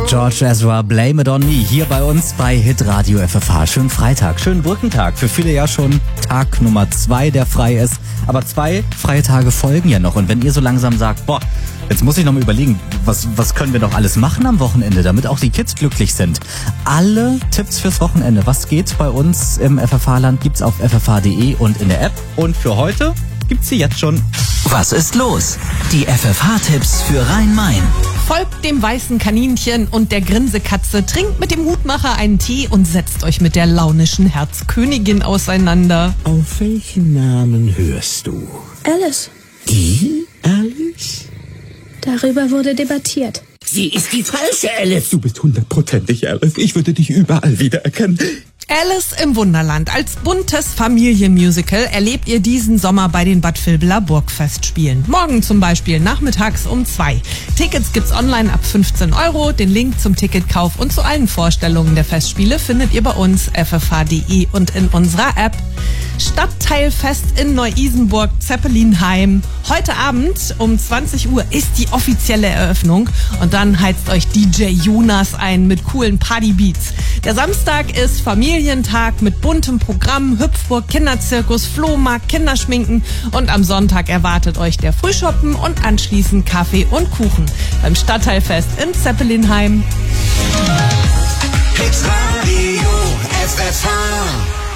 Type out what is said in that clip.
George Ezra, Blame It On Me, hier bei uns bei Hitradio FFH. Schönen Freitag, schönen Brückentag. Für viele ja schon Tag Nummer 2, der frei ist. Aber 2 freie Tage folgen ja noch. Und wenn ihr so langsam sagt, boah, jetzt muss ich noch mal überlegen, was können wir doch alles machen am Wochenende, damit auch die Kids glücklich sind. Alle Tipps fürs Wochenende, was geht bei uns im FFH-Land, gibt's auf ffh.de und in der App. Und für heute gibt's sie jetzt schon. Was ist los? Die FFH-Tipps für Rhein-Main. Folgt dem weißen Kaninchen und der Grinsekatze, trinkt mit dem Hutmacher einen Tee und setzt euch mit der launischen Herzkönigin auseinander. Auf welchen Namen hörst du? Alice. Die Alice? Darüber wurde debattiert. Sie ist die falsche Alice. Du bist 100%ig Alice. Ich würde dich überall wiedererkennen. Alice im Wunderland. Als buntes Familienmusical erlebt ihr diesen Sommer bei den Bad Vilbela Burgfestspielen. Morgen zum Beispiel nachmittags um 2. Tickets gibt's online ab 15 €. Den Link zum Ticketkauf und zu allen Vorstellungen der Festspiele findet ihr bei uns ffh.de und in unserer App. Stadtteilfest in Neu-Isenburg, Zeppelinheim. Heute Abend um 20 Uhr ist die offizielle Eröffnung und dann heizt euch DJ Jonas ein mit coolen Partybeats. Der Samstag ist Familientag mit buntem Programm, Hüpfburg, Kinderzirkus, Flohmarkt, Kinderschminken und am Sonntag erwartet euch der Frühschoppen und anschließend Kaffee und Kuchen beim Stadtteilfest in Zeppelinheim. Hitradio FFH.